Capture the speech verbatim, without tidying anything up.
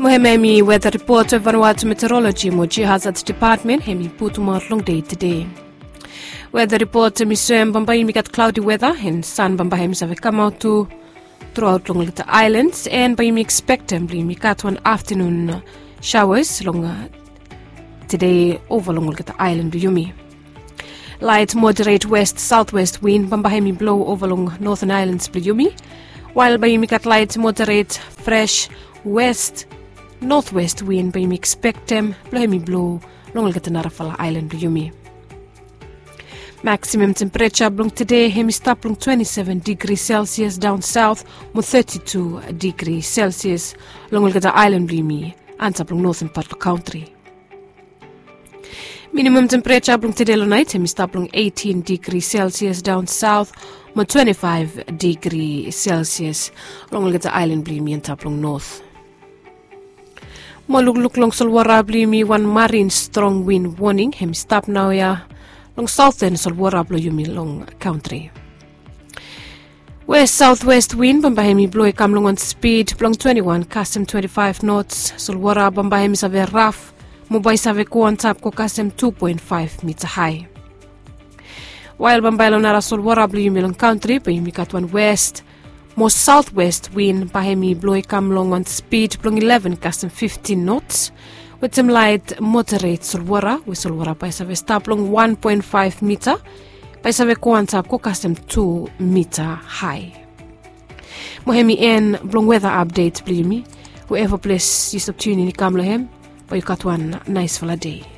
Mohememi weather report of Vanuatu Meteorology Moji Hazards Department Hemi Putumarlong day today. Weather report Misem Bambai got cloudy weather and sun Bambahem have come out to throughout long little islands and by me expect them we got one afternoon showers long today over long little island Yumi. Light moderate west southwest wind Bambahemi blow over long northern islands Yumi, while by me got light moderate fresh west northwest wind by me expect them Blohemi blow long little Narafala island Yumi. Maximum temperature blong today hemi stop blong twenty-seven degrees Celsius down south mo thirty-two degrees Celsius long the island blimi and blong northern part of the country. Minimum temperature blong today night hemi stop blong eighteen degrees Celsius down south mo twenty-five degrees Celsius long the island blimi and blong north. Mo look look long solwara blimi one marine strong wind warning hemi stop now ya long southern Solwara blow Yumi long country. West southwest wind Bambahemi blow come long on speed blong twenty-one custom twenty-five knots. Solwara Bambahemi save rough Mumbai save ko on top ko custom two point five meter high. While Bambai Lonara Solwara blow Yumi long country Bahemi got one west more southwest wind Bahemi blow come long on speed blong eleven custom fifteen knots. With some light moderate Solwara, with Solwara by Save stop long one point five meter, by Save Kuantap ko custom two meter high. Mohemi en blong weather update, blimi. Whoever place you stop tuning in Kamlohem, but you got one nice for a day.